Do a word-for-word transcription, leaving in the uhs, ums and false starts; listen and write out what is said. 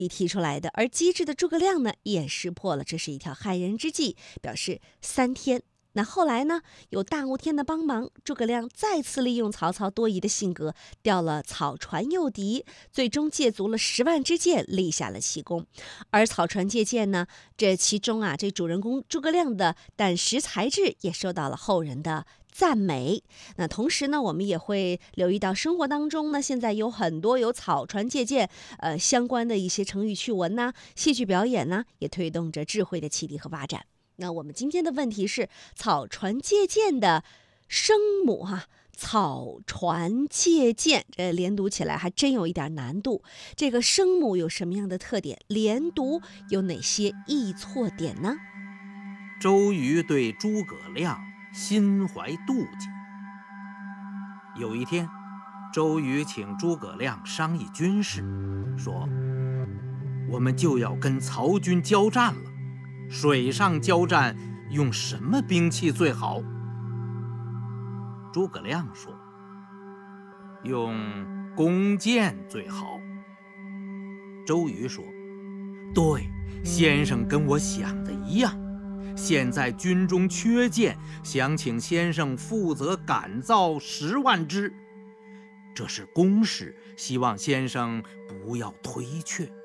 宇提出来的。而机智的诸葛亮呢，也识破了这是一条害人之计，表示三天。那后来呢，有大雾天的帮忙，诸葛亮再次利用曹操多疑的性格，调了草船诱敌，最终借足了十万支箭，立下了奇功。而草船借箭呢，这其中啊，这主人公诸葛亮的胆识才智也受到了后人的赞美。那同时呢，我们也会留意到生活当中呢，现在有很多有草船借箭呃相关的一些成语趣闻呐、戏剧表演呐，也推动着智慧的启迪和发展。那我们今天的问题是草船借箭的声母哈、啊，草船借箭，这连读起来还真有一点难度。这个声母有什么样的特点？连读有哪些易错点呢？ 周瑜对诸葛亮心怀妒忌。有一天，周瑜请诸葛亮商议军事，说：“我们就要跟曹军交战了。水上交战用什么兵器最好？”诸葛亮说：“用弓箭最好。”周瑜说：“对，先生跟我想的一样。现在军中缺箭，想请先生负责赶造十万支。这是公事，希望先生不要推却。”